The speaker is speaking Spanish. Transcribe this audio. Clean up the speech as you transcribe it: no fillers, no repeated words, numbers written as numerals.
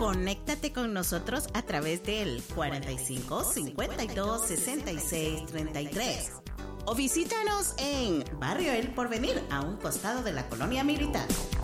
Conéctate con nosotros a través del 45 52 66 33 o visítanos en Barrio El Porvenir, a un costado de la Colonia Militar.